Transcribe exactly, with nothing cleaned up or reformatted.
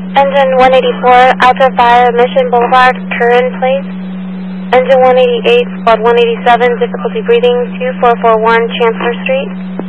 Engine one eighty-four, Alpha Fire, Mission Boulevard, Curran Place. Engine one eighty-eight, Squad one eighty-seven, difficulty breathing, two four four one Chancellor Street.